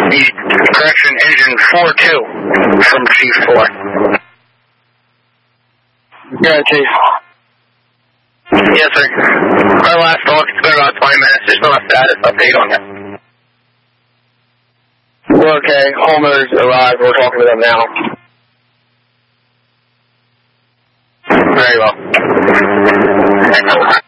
Correction, engine 4-2 from Chief 4. Yeah, Chief. Yes, sir. Our last talk, it's been about 20 minutes. There's no status update on it. Okay, Homer's arrived. We're talking to them now. Very well.